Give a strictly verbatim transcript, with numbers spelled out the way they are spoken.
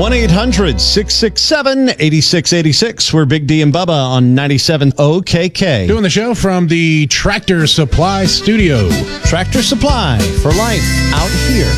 one eight hundred six six seven eight six eight six. We're Big D and Bubba on ninety-seven O K K. Doing the show from the Tractor Supply Studio. Tractor Supply for life out here.